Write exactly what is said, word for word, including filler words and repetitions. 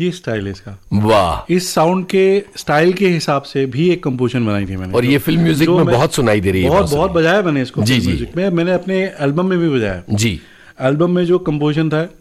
ये स्टाइल है इसका। वाह। इस साउंड के स्टाइल के हिसाब से भी एक कंपोजिशन बनाई थी मैंने, और ये फिल्म म्यूजिक में बहुत सुनाई दे रही है। बहुत बहुत बजाया मैंने इसको जी जी। म्यूजिक में, मैंने अपने एल्बम में भी बजाया जी। एल्बम में जो कंपोजिशन था